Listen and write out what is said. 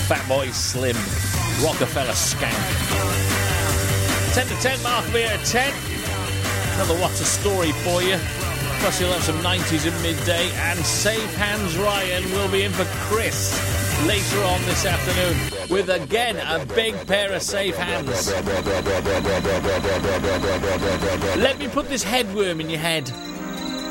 Fatboy Slim, Rockefeller Skank. 10 to 10, Mark me at 10. Another What's a Story for you. Plus you'll have some 90s at midday, and Safe Hands Ryan will be in for Chris later on this afternoon with, again, a big pair of safe hands. Let me put this headworm in your head.